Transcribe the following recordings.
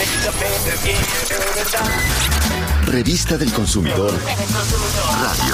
Revista del Consumidor Radio.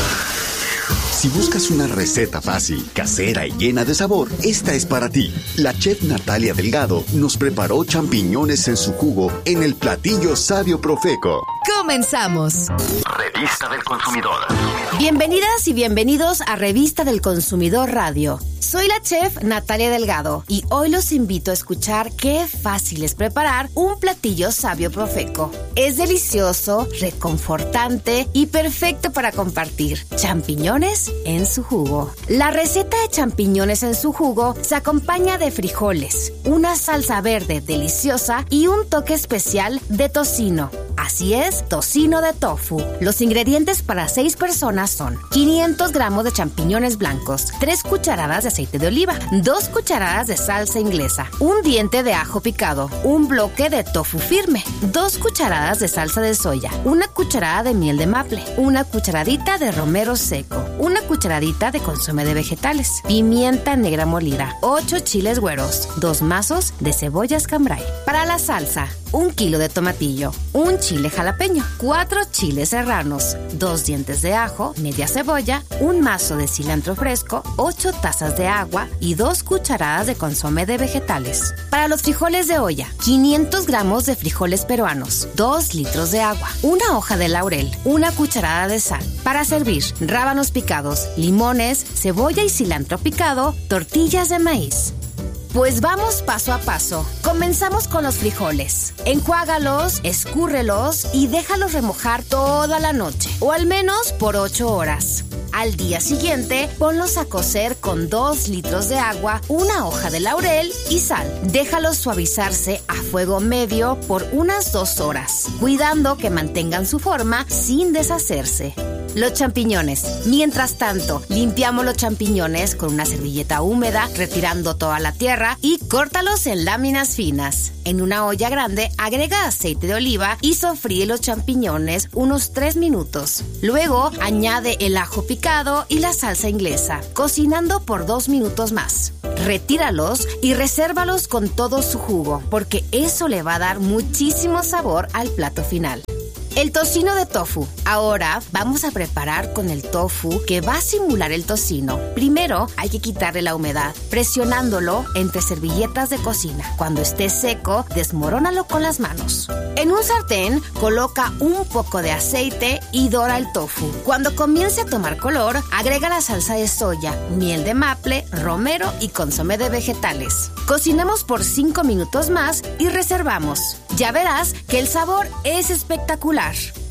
Si buscas una receta fácil, casera y llena de sabor, esta es para ti. La chef Natalia Delgado nos preparó champiñones en su jugo en el platillo Sabio Profeco. ¡Comenzamos! Revista del Consumidor. Bienvenidas y bienvenidos a Revista del Consumidor Radio. Soy la chef Natalia Delgado y hoy los invito a escuchar qué fácil es preparar un platillo Sabio Profeco. Es delicioso, reconfortante y perfecto para compartir. Champiñones en su jugo. La receta de champiñones en su jugo se acompaña de frijoles, una salsa verde deliciosa y un toque especial de tocino. Así es, tocino de tofu. Los ingredientes para 6 personas son 500 gramos de champiñones blancos, 3 cucharadas de aceite de oliva, 2 cucharadas de salsa inglesa, un diente de ajo picado, un bloque de tofu firme, 2 cucharadas de salsa de soya, una cucharada de miel de maple, una cucharadita de romero seco, una cucharadita de consomé de vegetales, pimienta negra molida, 8 chiles güeros, 2 mazos de cebollas cambray. Para la salsa, 1 kilo de tomatillo, un chile jalapeño, 4 chiles serranos, 2 dientes de ajo, media cebolla, un mazo de cilantro fresco, 8 tazas de agua y 2 cucharadas de consomé de vegetales. Para los frijoles de olla, 500 gramos de frijoles peruanos, 2 litros de agua, una hoja de laurel, una cucharada de sal. Para servir, rábanos picados, limones, cebolla y cilantro picado, tortillas de maíz. Pues vamos paso a paso. Comenzamos con los frijoles. Enjuágalos, escúrrelos y déjalos remojar toda la noche, o al menos por 8 horas. Al día siguiente, ponlos a cocer con 2 litros de agua, una hoja de laurel y sal. Déjalos suavizarse a fuego medio por unas 2 horas, cuidando que mantengan su forma sin deshacerse. Los champiñones. Mientras tanto, limpiamos los champiñones con una servilleta húmeda, retirando toda la tierra y córtalos en láminas finas. En una olla grande, agrega aceite de oliva y sofríe los champiñones unos 3 minutos. Luego, añade el ajo picado y la salsa inglesa, cocinando por 2 minutos más. Retíralos y resérvalos con todo su jugo, porque eso le va a dar muchísimo sabor al plato final. El tocino de tofu. Ahora vamos a preparar con el tofu que va a simular el tocino. Primero hay que quitarle la humedad, presionándolo entre servilletas de cocina. Cuando esté seco, desmorónalo con las manos. En un sartén, coloca un poco de aceite y dora el tofu. Cuando comience a tomar color, agrega la salsa de soya, miel de maple, romero y consomé de vegetales. Cocinamos por 5 minutos más y reservamos. Ya verás que el sabor es espectacular.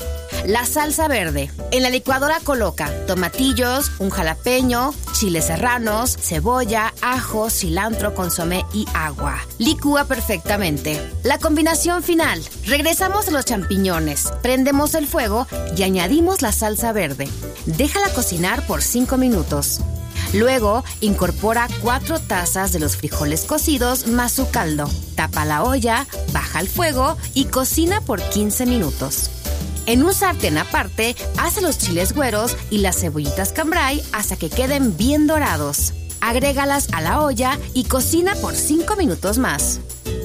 La salsa verde. En la licuadora coloca tomatillos, un jalapeño, chiles serranos, cebolla, ajo, cilantro, consomé y agua. Licúa perfectamente. La combinación final. Regresamos a los champiñones, prendemos el fuego y añadimos la salsa verde. Déjala cocinar por 5 minutos. Luego, incorpora 4 tazas de los frijoles cocidos más su caldo. Tapa la olla, baja el fuego y cocina por 15 minutos. En un sartén aparte, hace los chiles güeros y las cebollitas cambray hasta que queden bien dorados. Agrégalas a la olla y cocina por 5 minutos más.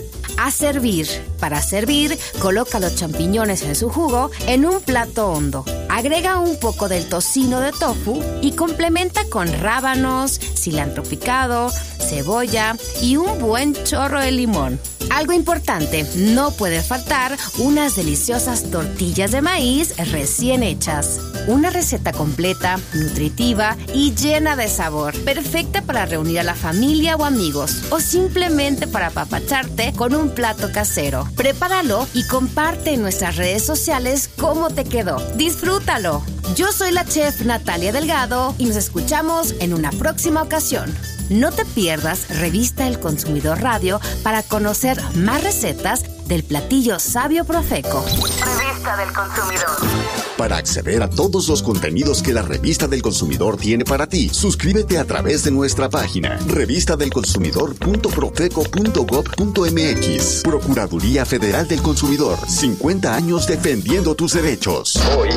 A servir. Para servir, coloca los champiñones en su jugo en un plato hondo. Agrega un poco del tocino de tofu y complementa con rábanos, cilantro picado, cebolla y un buen chorro de limón. Algo importante, no puede faltar unas deliciosas tortillas de maíz recién hechas. Una receta completa, nutritiva y llena de sabor. Perfecta para reunir a la familia o amigos o simplemente para apapacharte con un plato casero. Prepáralo y comparte en nuestras redes sociales cómo te quedó. ¡Disfrútalo! Yo soy la chef Natalia Delgado y nos escuchamos en una próxima ocasión. No te pierdas Revista del Consumidor Radio para conocer más recetas del platillo Sabio Profeco. Revista del Consumidor. Para acceder a todos los contenidos que la Revista del Consumidor tiene para ti, suscríbete a través de nuestra página revistadelconsumidor.profeco.gov.mx. Procuraduría Federal del Consumidor, 50 años defendiendo tus derechos. Hoy,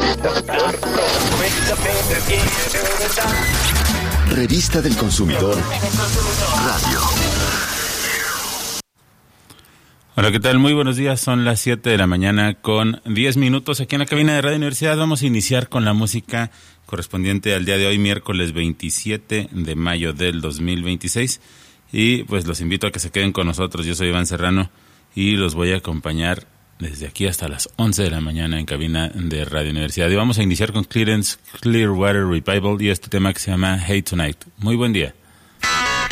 Revista del Consumidor Radio. Hola, ¿qué tal? Muy buenos días. Son las 7 de la mañana con 10 minutos aquí en la cabina de Radio Universidad. Vamos a iniciar con la música correspondiente al día de hoy, miércoles 27 de mayo del 2026. Y pues los invito a que se queden con nosotros. Yo soy Iván Serrano y los voy a acompañar desde aquí hasta las 11 de la mañana en cabina de Radio Universidad. Y vamos a iniciar con Creedence Clearwater Revival y este tema que se llama Hey Tonight. Muy buen día.